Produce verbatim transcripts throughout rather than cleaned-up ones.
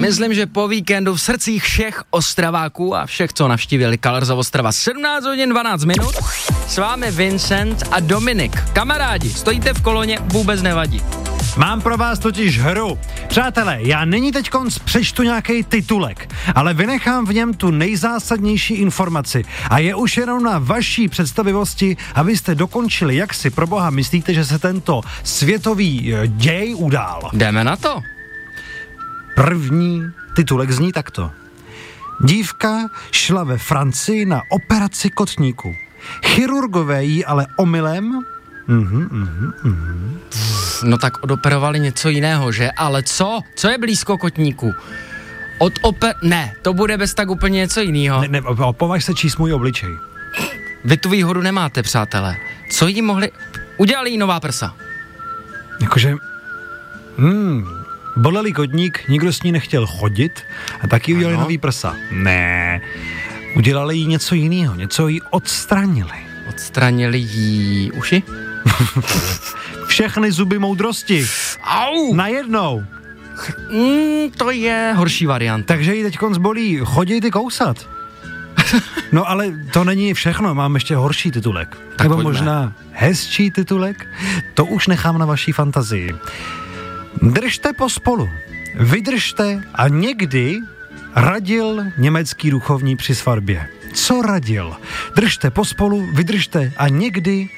Myslím, že po víkendu v srdcích všech Ostraváků a všech, co navštívili Colors of Ostrava, sedmnáct hodin dvanáct minut, s vámi Vincent a Dominik. Kamarádi, stojíte v koloně, vůbec nevadí. Mám pro vás totiž hru. Přátelé, já nyní teď konc přečtu nějaký titulek, ale vynechám v něm tu nejzásadnější informaci a je už jenom na vaší představivosti, abyste dokončili, jak si pro boha myslíte, že se tento světový děj udál. Jdeme na to. První titulek zní takto. Dívka šla ve Francii na operaci kotníku. Chirurgové jí ale omylem... Mhm, mhm, mhm. No tak odoperovali něco jiného, že? Ale co? Co je blízko kotníku? Od oper... Ne, to bude bez tak úplně něco jiného. Ne, ne, považ se číst můj obličej. Vy tu výhodu nemáte, přátelé. Co jí mohli... Udělali jí nová prsa. Jakože... Hmm... Bolelý kotník, nikdo s ní nechtěl chodit a taky udělali ano. nový prsa. Ne, udělali jí něco jiného, něco jí odstranili. Odstranili jí uši? Všechny zuby moudrosti. Au! Najednou. Mm, to je horší varianta. Takže jí teďkon zbolí chodit i kousat. No ale to není všechno, mám ještě horší titulek. Tak Nebo pojďme. možná hezčí titulek. To už nechám na vaší fantazii. Držte pospolu, vydržte a někdy radil německý duchovní při svatbě. Co radil? Držte pospolu, vydržte a někdy...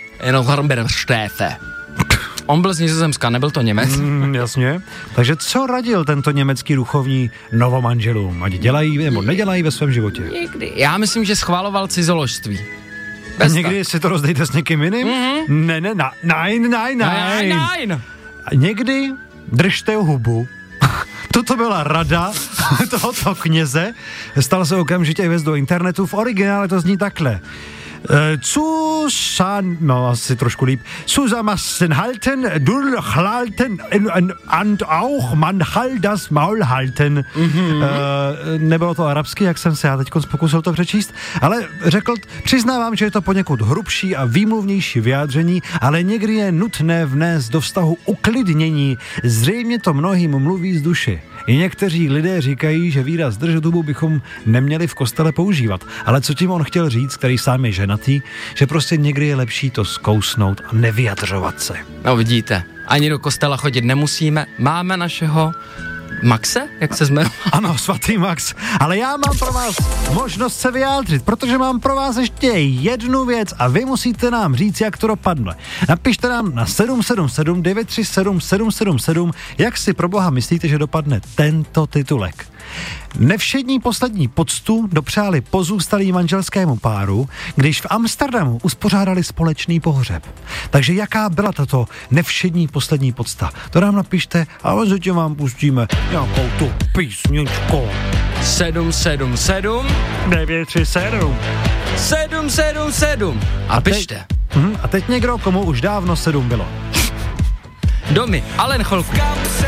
On byl z Nizozemska, nebyl to Němec? Mm, jasně. Takže co radil tento německý duchovní novomanželům? Ať dělají nebo nedělají ve svém životě? Někdy. Já myslím, že schvaloval cizoložství. Bez někdy si to rozdejte s někým jiným? Mm-hmm. Ne, ne, na, nein, nein, nein. Nein. A někdy držte hubu. Toto byla rada tohoto kněze. Stal se okamžitě i vést do internetu. V originále to zní takhle. Zusan, no asi trošku líp. Zusammen halten, durchhalten und auch manchmal das Maul halten. Mm-hmm. Uh, nebylo to arabsky, jak jsem se já teď pokusil to přečíst, ale řekl, přiznávám, že je to poněkud hrubší a výmluvnější vyjádření, ale někdy je nutné vnést do vztahu uklidnění. Zřejmě to mnohým mluví z duše. I někteří lidé říkají, že výraz držet hubu bychom neměli v kostele používat. Ale co tím on chtěl říct, který sám je ženatý, že prostě někdy je lepší to zkousnout a nevyjadřovat se. No vidíte, ani do kostela chodit nemusíme, máme našeho Maxe, jak se jmenuje? Ano, svatý Max, ale já mám pro vás možnost se vyjádřit, protože mám pro vás ještě jednu věc a vy musíte nám říct, jak to dopadne. Napište nám na sedm sedm sedm devět tři sedm sedm sedm sedm, jak si pro boha myslíte, že dopadne tento titulek. Nevšední poslední poctu dopřáli pozůstalý manželskému páru, když v Amsterdamu uspořádali společný pohřeb. Takže jaká byla tato nevšední poslední pocta? To nám napište a zatím vám pustíme nějakou tu písničku. sedm sedm sedm devět tři sedm sedm sedm sedm a, a pište. Teď, a teď někdo, komu už dávno sedm bylo. Domy, Alen Cholku.